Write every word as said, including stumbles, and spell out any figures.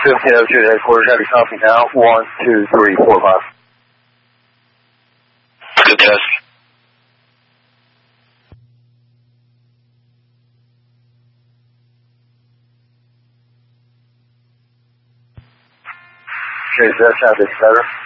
fifteen oh two to headquarters, heavy copy now. One, two, three, four, five. Good test. Okay, does that sound any better?